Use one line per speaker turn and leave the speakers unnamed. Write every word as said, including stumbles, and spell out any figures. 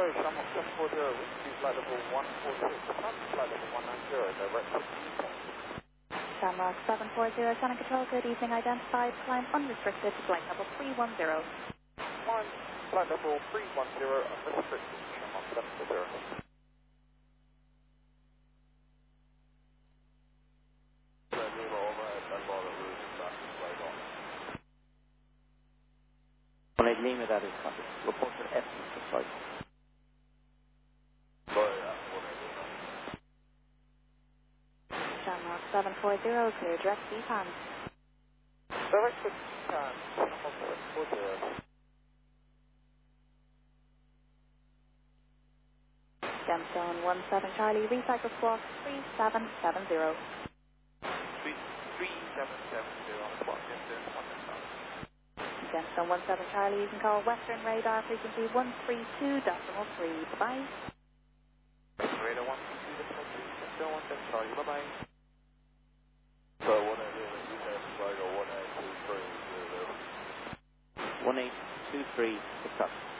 Shamrock seven four zero, Whiskey flight level one four six, flight level one nine zero, direct to Eastern.
Shamrock seven four zero, Shannon Control, good evening, identified, climb unrestricted, flight level three one zero.
One, flight level three one zero, unrestricted, Shamrock seven four zero.
One eight Lima, that is contact. Report for essence of flight.
Shamrock seven four zero, clear direct V PAN.
Direct to Eastern, Shamrock seven four zero.
Gemstone one seven Charlie, recycle squawk three seven seven zero.
three seven seven zero, squawk Gemstone one seven Charlie.
Gemstone one seven Charlie, you can call Western Radar, frequency one three two decimal three. Bye-bye.
Radar one three two decimal three, Gemstone one seven Charlie, bye-bye. So one eight zero, you have flag one eight two three zero.
one eight two three, six up.